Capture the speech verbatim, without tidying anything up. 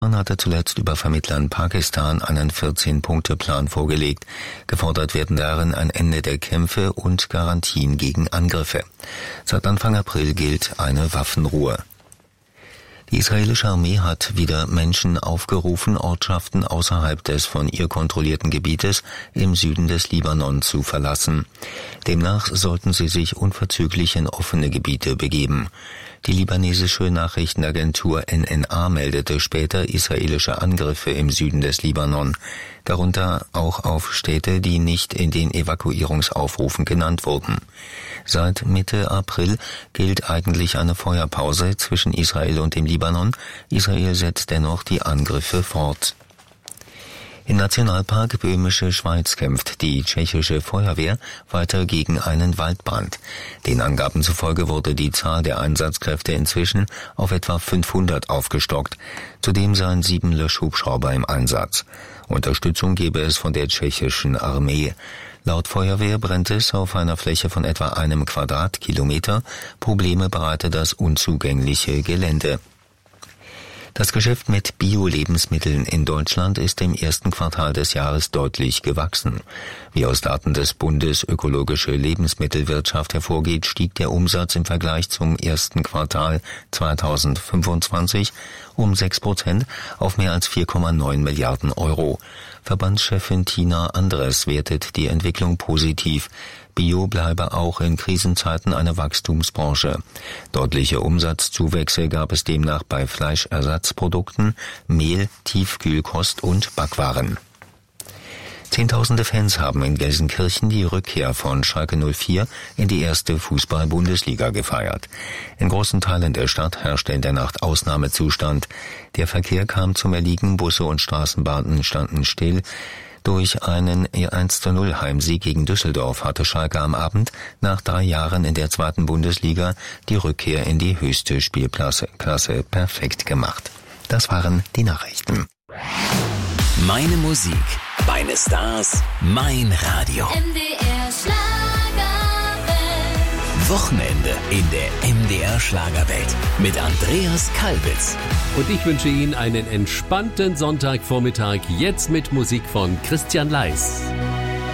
Man hatte zuletzt über Vermittler in Pakistan einen vierzehn-Punkte-Plan vorgelegt. Gefordert werden darin ein Ende der Kämpfe und Garantien gegen Angriffe. Seit Anfang April gilt eine Waffenruhe. Die israelische Armee hat wieder Menschen aufgerufen, Ortschaften außerhalb des von ihr kontrollierten Gebietes im Süden des Libanon zu verlassen. Demnach sollten sie sich unverzüglich in offene Gebiete begeben. Die libanesische Nachrichtenagentur N N A meldete später israelische Angriffe im Süden des Libanon, darunter auch auf Städte, die nicht in den Evakuierungsaufrufen genannt wurden. Seit Mitte April gilt eigentlich eine Feuerpause zwischen Israel und dem Libanon. Israel setzt dennoch die Angriffe fort. Im Nationalpark Böhmische Schweiz kämpft die tschechische Feuerwehr weiter gegen einen Waldbrand. Den Angaben zufolge wurde die Zahl der Einsatzkräfte inzwischen auf etwa fünfhundert aufgestockt. Zudem seien sieben Löschhubschrauber im Einsatz. Unterstützung gebe es von der tschechischen Armee. Laut Feuerwehr brennt es auf einer Fläche von etwa einem Quadratkilometer. Probleme bereite das unzugängliche Gelände. Das Geschäft mit Bio-Lebensmitteln in Deutschland ist im ersten Quartal des Jahres deutlich gewachsen. Wie aus Daten des Bundes Ökologische Lebensmittelwirtschaft hervorgeht, stieg der Umsatz im Vergleich zum ersten Quartal zweitausendfünfundzwanzig um sechs Prozent auf mehr als vier Komma neun Milliarden Euro. Verbandschefin Tina Andres wertet die Entwicklung positiv. Bio bleibe auch in Krisenzeiten eine Wachstumsbranche. Deutliche Umsatzzuwächse gab es demnach bei Fleischersatzprodukten, Mehl, Tiefkühlkost und Backwaren. Zehntausende Fans haben in Gelsenkirchen die Rückkehr von Schalke null vier in die erste Fußball-Bundesliga gefeiert. In großen Teilen der Stadt herrschte in der Nacht Ausnahmezustand. Der Verkehr kam zum Erliegen, Busse und Straßenbahnen standen still. Durch einen eins zu null Heimsieg gegen Düsseldorf hatte Schalke am Abend nach drei Jahren in der zweiten Bundesliga die Rückkehr in die höchste Spielklasse Klasse perfekt gemacht. Das waren die Nachrichten. Meine Musik, meine Stars, mein Radio. M D R Schlagerwelt. Wochenende in der M D R Schlagerwelt mit Andreas Kalbitz. Und ich wünsche Ihnen einen entspannten Sonntagvormittag, jetzt mit Musik von Christian Leis.